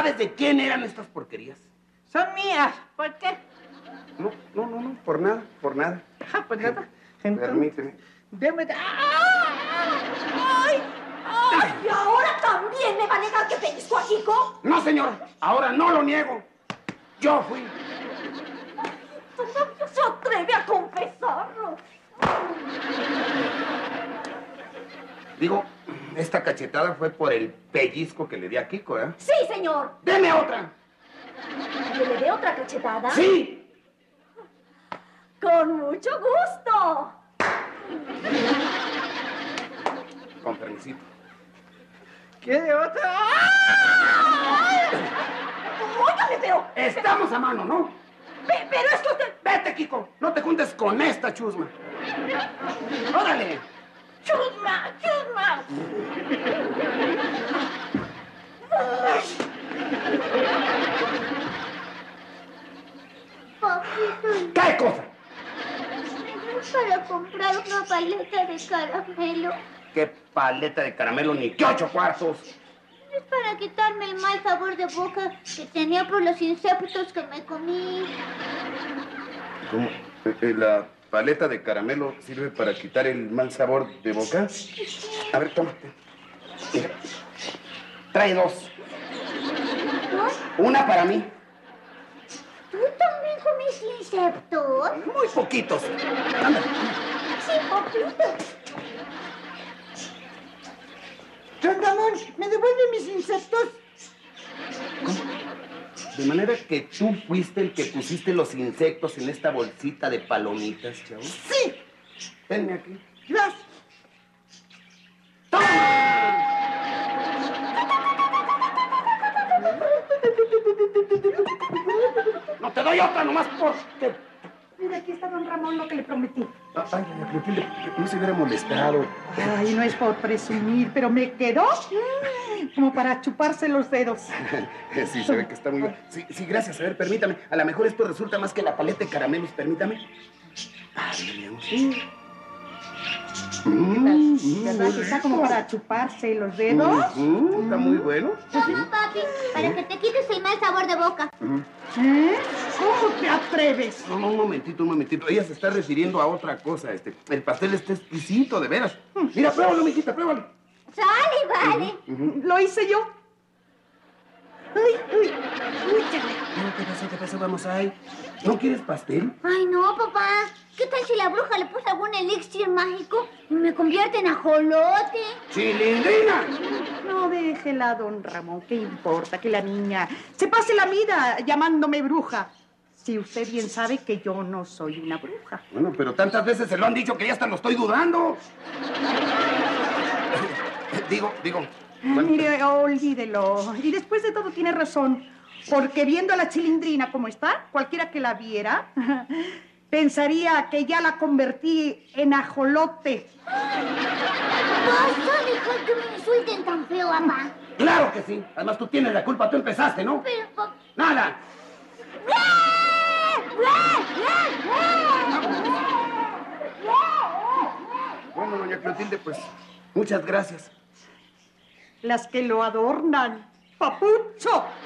¿Sabes de quién eran estas porquerías? Son mías. ¿Por qué? No, por nada. Ah, pues nada. Entonces, Permíteme. Deme... ¡Ay! ¿Y ahora también me va a negar que pellizcó a Kiko? No, señor, ahora no lo niego. Yo fui. Todavía se atreve a confesarlo. Digo, esta cachetada fue por el pellizco que le di a Kiko, ¿eh? Sí, señor. ¡Deme otra! ¿Que le dé otra cachetada? ¡Sí! Con mucho gusto. Con permisito. ¿Quiere otra? Óigame, pero... Estamos a mano, ¿no? Pero es que usted... Vete, Kiko. No te juntes con esta chusma. ¡Órale! ¡Chusma! Papito, ¿Qué cosa? para comprar una paleta de caramelo. ¿Qué paleta de caramelo ni qué 8 cuartos? Es para quitarme el mal sabor de boca que tenía por los insectos que me comí. ¿Cómo? ¿La paleta de caramelo sirve para quitar el mal sabor de boca? A ver, tómate. Mira. Trae 2. Una para mí. ¿Tú también comiste insectos? Muy poquitos. Ándale. Sí, papito. Don Ramón, ¿me devuelve mis insectos? ¿Cómo? De manera que tú fuiste el que pusiste los insectos en esta bolsita de palomitas, chavo. Sí. Venme aquí. Gracias. No te doy otra nomás porque... Mira, aquí está don Ramón, lo que le prometí. Ay, Clotilde, no se hubiera molestado. Ay, no es por presumir, pero me quedó como para chuparse los dedos. Sí, se ve que está muy bien. Sí, gracias. A ver, permítame. A lo mejor esto resulta más que la paleta de caramelos. Permítame. Veamos. ¿Verdad que está como para chuparse los dedos? Está muy bueno. Toma, papi, para que te quites el mal sabor de boca. ¿Eh? ¿Cómo te atreves? No, un momentito. Ella se está refiriendo a otra cosa. El pastel está exquisito, de veras. Mira, pruébalo, mijita, pruébalo. Sale, vale. Lo hice yo. Uy, ¿Qué pasó? Vamos ahí. ¿No quieres pastel? Ay, no, papá. ¿Qué tal si la bruja le puso algún elixir mágico y me convierte en ajolote? ¡Chilindrina! no déjela, don Ramón. ¿Qué importa que la niña se pase la vida llamándome bruja? Si usted bien sabe que yo no soy una bruja. Bueno, pero tantas veces se lo han dicho que ya hasta lo estoy dudando. Digo. Bueno, Mire, olvídelo. Y después de todo tiene razón. Porque viendo a la Chilindrina como está, cualquiera que la viera pensaría que ya la convertí en ajolote. Basta dejar que me insulten tan feo, papá. ¡Claro que sí! Además, tú tienes la culpa, tú empezaste, ¿no? Pero, papá... ¡Nada! Bueno, doña Clotilde, pues, muchas gracias. Las que lo adornan. ¡Papucho!